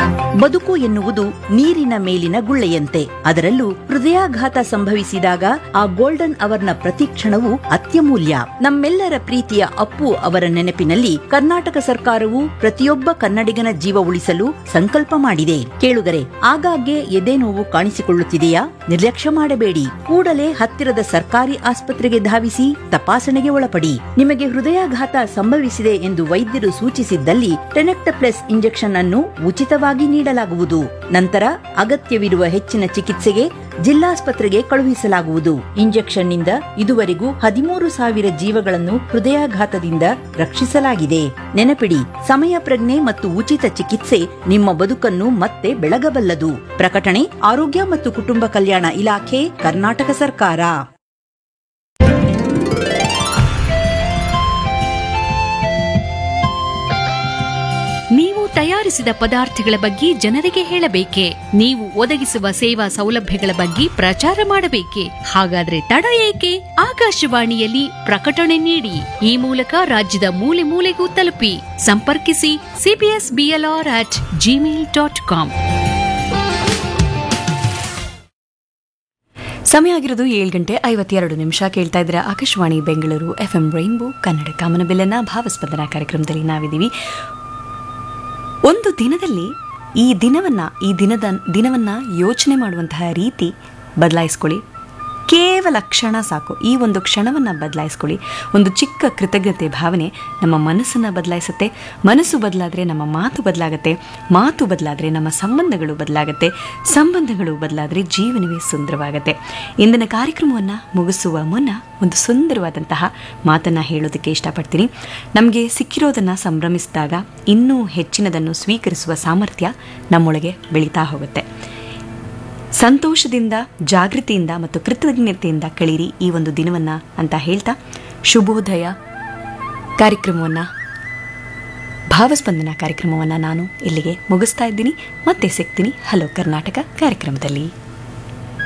ಬದುಕು ಎನ್ನುವುದು ನೀರಿನ ಮೇಲಿನ ಗುಳ್ಳೆಯಂತೆ. ಅದರಲ್ಲೂ ಹೃದಯಾಘಾತ ಸಂಭವಿಸಿದಾಗ ಆ ಗೋಲ್ಡನ್ ಅವರ್ನ ಪ್ರತಿಕ್ಷಣವು ಅತ್ಯಮೂಲ್ಯ. ನಮ್ಮೆಲ್ಲರ ಪ್ರೀತಿಯ ಅಪ್ಪು ಅವರ ನೆನಪಿನಲ್ಲಿ ಕರ್ನಾಟಕ ಸರ್ಕಾರವು ಪ್ರತಿಯೊಬ್ಬ ಕನ್ನಡಿಗನ ಜೀವ ಉಳಿಸಲು ಸಂಕಲ್ಪ ಮಾಡಿದೆ. ಕೇಳುಗರೆ, ಆಗಾಗ್ಗೆ ಎದೆ ನೋವು ಕಾಣಿಸಿಕೊಳ್ಳುತ್ತಿದೆಯಾ? ನಿರ್ಲಕ್ಷ್ಯ ಮಾಡಬೇಡಿ. ಕೂಡಲೇ ಹತ್ತಿರದ ಸರ್ಕಾರಿ ಆಸ್ಪತ್ರೆಗೆ ಧಾವಿಸಿ ತಪಾಸಣೆಗೆ ಒಳಪಡಿ. ನಿಮಗೆ ಹೃದಯಾಘಾತ ಸಂಭವಿಸಿದೆ ಎಂದು ವೈದ್ಯರು ಸೂಚಿಸಿದ್ದಲ್ಲಿ ಟೆನೆಕ್ಟಪ್ಲೆಸ್ ಇಂಜೆಕ್ಷನ್ ಅನ್ನು ಉಚಿತವಾಗಿ ನೀಡಲಾಗುವುದು. ನಂತರ ಅಗತ್ಯವಿರುವ ಹೆಚ್ಚಿನ ಚಿಕಿತ್ಸೆಗೆ ಜಿಲ್ಲಾಸ್ಪತ್ರೆಗೆ ಕಳುಹಿಸಲಾಗುವುದು. ಇಂಜೆಕ್ಷನ್ ನಿಂದ ಇದುವರೆಗೂ 13,000 ಜೀವಗಳನ್ನು ಹೃದಯಾಘಾತದಿಂದ ರಕ್ಷಿಸಲಾಗಿದೆ. ನೆನಪಿಡಿ, ಸಮಯ ಪ್ರಜ್ಞೆ ಮತ್ತು ಉಚಿತ ಚಿಕಿತ್ಸೆ ನಿಮ್ಮ ಬದುಕನ್ನು ಮತ್ತೆ ಬೆಳಗಬಲ್ಲದು. ಪ್ರಕಟಣೆ ಆರೋಗ್ಯ ಮತ್ತು ಕುಟುಂಬ ಕಲ್ಯಾಣ ಇಲಾಖೆ, ಕರ್ನಾಟಕ ಸರ್ಕಾರ. ನೀವು ತಯಾರಿಸಿದ ಪದಾರ್ಥಗಳ ಬಗ್ಗೆ ಜನರಿಗೆ ಹೇಳಬೇಕೆ? ನೀವು ಒದಗಿಸುವ ಸೇವಾ ಸೌಲಭ್ಯಗಳ ಬಗ್ಗೆ ಪ್ರಚಾರ ಮಾಡಬೇಕೆ? ಹಾಗಾದ್ರೆ ತಡ ಏಕೆ? ಆಕಾಶವಾಣಿಯಲ್ಲಿ ಪ್ರಕಟಣೆ ನೀಡಿ. ಈ ಮೂಲಕ ರಾಜ್ಯದ ಮೂಲೆ ಮೂಲೆಗೂ ತಲುಪಿ. ಸಂಪರ್ಕಿಸಿ cbsblr@gmail.com. ಸಮಯ ಆಗಿರೋದು 7:52. ಕೇಳ್ತಾ ಇದ್ರೆ ಆಕಾಶವಾಣಿ ಬೆಂಗಳೂರು FM ರೈನ್ಬೋ ಕನ್ನಡ ಕಾಮನಬಿಲ್ಲನ ಭಾವಸ್ಪಂದನ ಕಾರ್ಯಕ್ರಮದಲ್ಲಿ ನಾವಿದ್ದೀವಿ. ಒಂದು ದಿನದಲ್ಲಿ ಈ ದಿನವನ್ನ ಯೋಚನೆ ಮಾಡುವಂತಹ ರೀತಿ ಬದಲಾಯಿಸ್ಕೊಳ್ಳಿ. ಕೇವಲ ಕ್ಷಣ ಸಾಕು. ಈ ಒಂದು ಕ್ಷಣವನ್ನು ಬದಲಾಯಿಸ್ಕೊಳ್ಳಿ. ಒಂದು ಚಿಕ್ಕ ಕೃತಜ್ಞತೆ ಭಾವನೆ ನಮ್ಮ ಮನಸ್ಸನ್ನು ಬದಲಾಯಿಸುತ್ತೆ. ಮನಸ್ಸು ಬದಲಾದರೆ ನಮ್ಮ ಮಾತು ಬದಲಾಗುತ್ತೆ. ಮಾತು ಬದಲಾದರೆ ನಮ್ಮ ಸಂಬಂಧಗಳು ಬದಲಾಗುತ್ತೆ. ಸಂಬಂಧಗಳು ಬದಲಾದರೆ ಜೀವನವೇ ಸುಂದರವಾಗುತ್ತೆ. ಇಂದಿನ ಕಾರ್ಯಕ್ರಮವನ್ನು ಮುಗಿಸುವ ಮುನ್ನ ಒಂದು ಸುಂದರವಾದಂತಹ ಮಾತನ್ನು ಹೇಳೋದಕ್ಕೆ ಇಷ್ಟಪಡ್ತೀನಿ. ನಮಗೆ ಸಿಕ್ಕಿರೋದನ್ನು ಸಂಭ್ರಮಿಸಿದಾಗ ಇನ್ನೂ ಹೆಚ್ಚಿನದನ್ನು ಸ್ವೀಕರಿಸುವ ಸಾಮರ್ಥ್ಯ ನಮ್ಮೊಳಗೆ ಬೆಳೀತಾ ಹೋಗುತ್ತೆ. ಸಂತೋಷದಿಂದ, ಜಾಗೃತಿಯಿಂದ ಮತ್ತು ಕೃತಜ್ಞತೆಯಿಂದ ಕಳೀರಿ ಈ ಒಂದು ದಿನವನ್ನು ಅಂತ ಹೇಳ್ತಾ ಶುಭೋದಯ ಕಾರ್ಯಕ್ರಮವನ್ನು, ಭಾವಸ್ಪಂದನ ಕಾರ್ಯಕ್ರಮವನ್ನು ನಾನು ಇಲ್ಲಿಗೆ ಮುಗಿಸ್ತಾ ಇದ್ದೀನಿ. ಮತ್ತೆ ಸಿಗ್ತೀನಿ ಹಲೋ ಕರ್ನಾಟಕ ಕಾರ್ಯಕ್ರಮದಲ್ಲಿ.